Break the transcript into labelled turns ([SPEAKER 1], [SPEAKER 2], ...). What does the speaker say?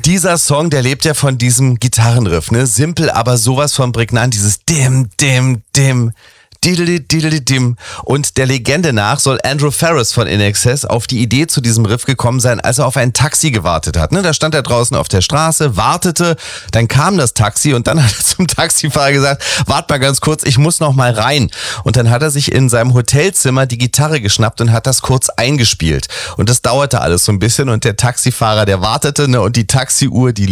[SPEAKER 1] dieser Song, der lebt ja von diesem Gitarrenriff, ne? Simpel, aber sowas von prägnant, dieses Dim, Dim, Dim. Dim. Und der Legende nach soll Andrew Ferris von INXS auf die Idee zu diesem Riff gekommen sein, als er auf ein Taxi gewartet hat. Da stand er draußen auf der Straße, wartete, dann kam das Taxi und dann hat er zum Taxifahrer gesagt, wart mal ganz kurz, ich muss noch mal rein. Und dann hat er sich in seinem Hotelzimmer die Gitarre geschnappt und hat das kurz eingespielt. Und das dauerte alles so ein bisschen und der Taxifahrer, der wartete, und die Taxiuhr, die